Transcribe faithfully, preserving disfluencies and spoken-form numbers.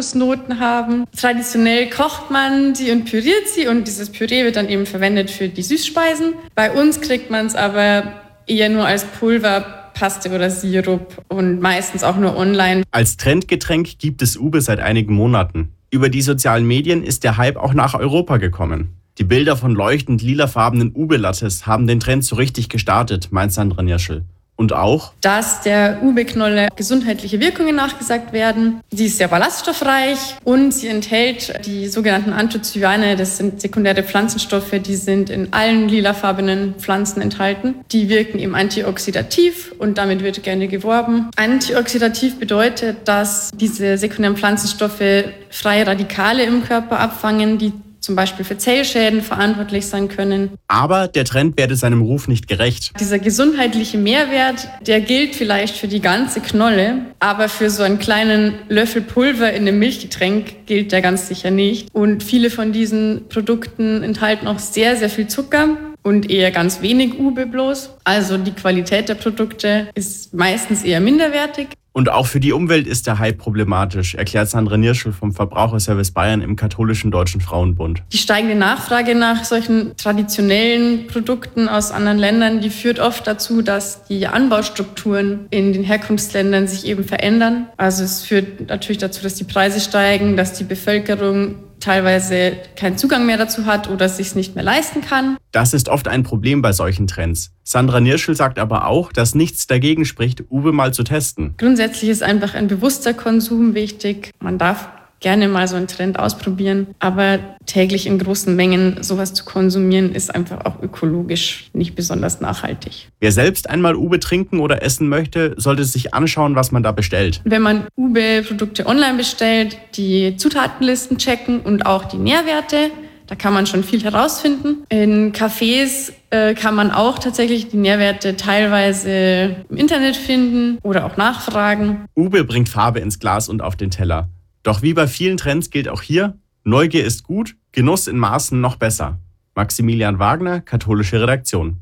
Kokosnoten haben. Traditionell kocht man sie und püriert sie und dieses Püree wird dann eben verwendet für die Süßspeisen. Bei uns kriegt man es aber eher nur als Pulver, Paste oder Sirup und meistens auch nur online. Als Trendgetränk gibt es Ube seit einigen Monaten. Über die sozialen Medien ist der Hype auch nach Europa gekommen. Die Bilder von leuchtend lilafarbenen Ube-Lattes haben den Trend so richtig gestartet, meint Sandra Nierschl. Und auch, dass der Ube-Knolle gesundheitliche Wirkungen nachgesagt werden. Sie ist sehr ballaststoffreich und sie enthält die sogenannten Anthocyane. Das sind sekundäre Pflanzenstoffe, die sind in allen lilafarbenen Pflanzen enthalten. Die wirken eben antioxidativ und damit wird gerne geworben. Antioxidativ bedeutet, dass diese sekundären Pflanzenstoffe freie Radikale im Körper abfangen, die zum Beispiel für Zellschäden verantwortlich sein können. Aber der Trend werde seinem Ruf nicht gerecht. Dieser gesundheitliche Mehrwert, der gilt vielleicht für die ganze Knolle, aber für so einen kleinen Löffel Pulver in einem Milchgetränk gilt der ganz sicher nicht. Und viele von diesen Produkten enthalten auch sehr, sehr viel Zucker und eher ganz wenig Ube bloß. Also die Qualität der Produkte ist meistens eher minderwertig. Und auch für die Umwelt ist der Hype problematisch, erklärt Sandra Nierschl vom Verbraucherservice Bayern im Katholischen Deutschen Frauenbund. Die steigende Nachfrage nach solchen traditionellen Produkten aus anderen Ländern, die führt oft dazu, dass die Anbaustrukturen in den Herkunftsländern sich eben verändern. Also es führt natürlich dazu, dass die Preise steigen, dass die Bevölkerung teilweise keinen Zugang mehr dazu hat oder es sich nicht mehr leisten kann. Das ist oft ein Problem bei solchen Trends. Sandra Nierschl sagt aber auch, dass nichts dagegen spricht, Ube mal zu testen. Grundsätzlich ist einfach ein bewusster Konsum wichtig. Man darf gerne mal so einen Trend ausprobieren, aber täglich in großen Mengen sowas zu konsumieren, ist einfach auch ökologisch nicht besonders nachhaltig. Wer selbst einmal Ube trinken oder essen möchte, sollte sich anschauen, was man da bestellt. Wenn man Ube-Produkte online bestellt, die Zutatenlisten checken und auch die Nährwerte, da kann man schon viel herausfinden. In Cafés äh, kann man auch tatsächlich die Nährwerte teilweise im Internet finden oder auch nachfragen. Ube bringt Farbe ins Glas und auf den Teller. Doch wie bei vielen Trends gilt auch hier, Neugier ist gut, Genuss in Maßen noch besser. Maximilian Wagner, Katholische Redaktion.